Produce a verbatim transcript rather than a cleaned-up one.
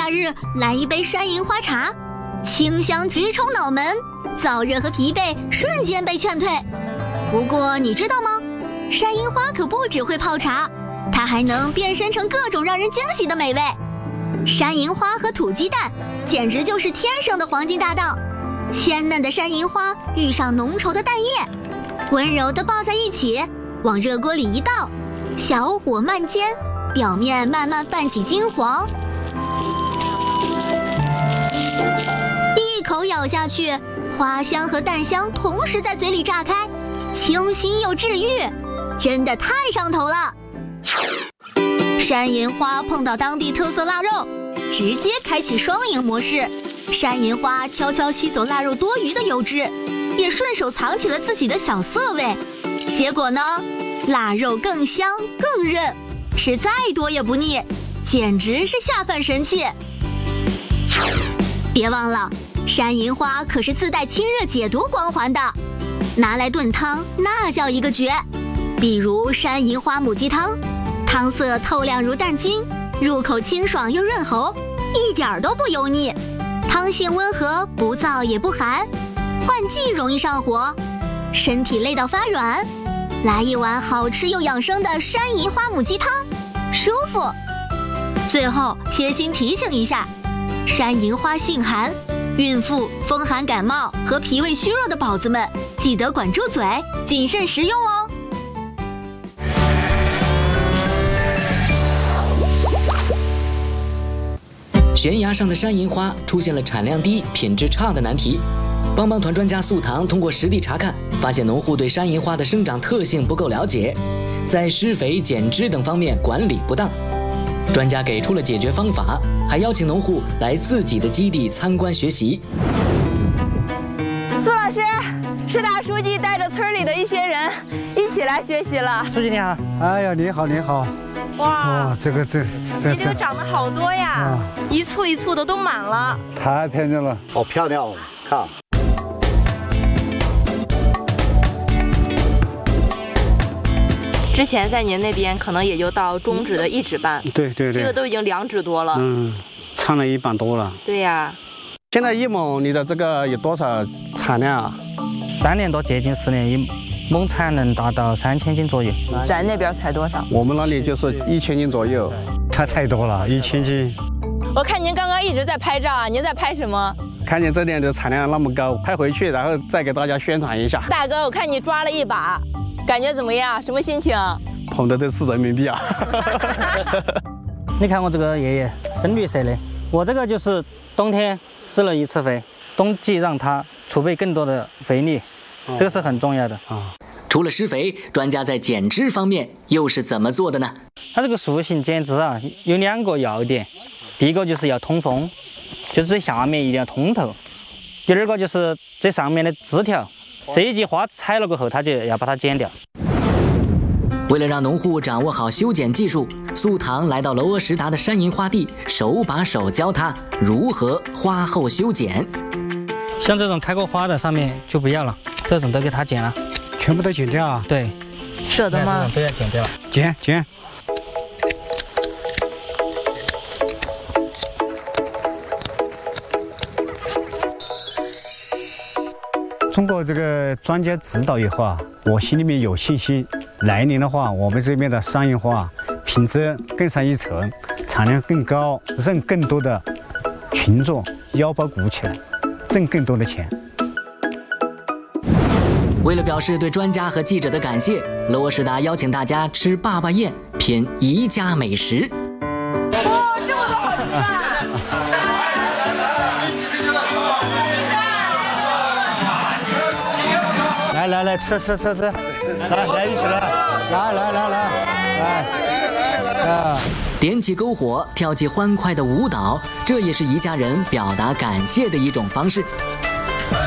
夏日来一杯山银花茶，清香直冲脑门，燥热和疲惫瞬间被劝退。不过你知道吗？山银花可不只会泡茶，它还能变身成各种让人惊喜的美味。山银花和土鸡蛋简直就是天生的黄金搭档。鲜嫩的山银花遇上浓稠的蛋液，温柔地抱在一起，往热锅里一倒，小火慢煎，表面慢慢泛起金黄。一口咬下去，花香和蛋香同时在嘴里炸开，清新又治愈，真的太上头了。山银花碰到当地特色腊肉，直接开启双赢模式。山银花悄悄吸走腊肉多余的油脂，也顺手藏起了自己的小色味。结果呢，腊肉更香更韧，吃再多也不腻，简直是下饭神器。别忘了，山银花可是自带清热解毒光环的，拿来炖汤那叫一个绝。比如山银花母鸡汤，汤色透亮如蛋金，入口清爽又润喉，一点都不油腻。汤性温和，不燥也不寒，换季容易上火，身体累到发软，来一碗好吃又养生的山银花母鸡汤，舒服。最后贴心提醒一下，山银花性寒，孕妇、风寒感冒和脾胃虚弱的宝子们记得管住嘴，谨慎食用哦。 悬崖上的山银花出现了产量低、品质差的难题。帮帮团专家素堂通过实地查看，发现农户对山银花的生长特性不够了解，在施肥、减枝等方面管理不当。专家给出了解决方法，还邀请农户来自己的基地参观学习。 苏老师，市大书记带着村里的一些人一起来学习了。 书记你好。哎呀，你好，你好。 哇哇，这个这这这个长得好多呀，一簇一簇的都满了， 太漂亮了， 好漂亮哦！看， 之前在您那边可能也就到中指的一指半， 对对对， 这个都已经两指多了， 嗯，长了一半多了。 对呀， 现在一亩你的这个有多少产量啊？ 三年多，接近四年，一亩产能达到三千斤左右。 咱那边才多少？ 我们那里就是一千斤左右，差太多了，一千斤。 我看您刚刚一直在拍照啊，您在拍什么？ 看见这点的产量那么高，拍回去，然后再给大家宣传一下。 大哥，我看你抓了一把，感觉怎么样？什么心情？ 捧的都是人民币啊！ 你看我这个叶叶深绿色的，我这个就是冬天施了一次肥，冬季让它储备更多的肥力，这个是很重要的啊。 除了施肥，专家在减枝方面又是怎么做的呢？ 它这个树形减枝啊，有两个要点，第一个就是要通风，就是这下面一定要通透；第二个就是这上面的枝条，这一季花采了过后，它就要把它剪掉。 为了让农户掌握好修剪技术，素堂来到娄阿什达的山银花地，手把手教他如何花后修剪。 像这种开过花的上面就不要了，这种都给它剪了， 全部都剪掉啊？ 对， 舍得吗？ 都要剪掉了， 剪剪。通过这个专家指导以后啊，我心里面有信心，来年的话，我们这边的山银花品质更上一层，产量更高，让更多的群众腰包鼓起来，挣更多的钱。 为了表示对专家和记者的感谢，娄阿什达邀请大家吃坝坝宴，品宜家美食。 哇，这么多好吃啊！ 来来来，吃吃吃吃，来来一起来，来来来来来，啊！ 点起篝火，跳起欢快的舞蹈，这也是宜家人表达感谢的一种方式。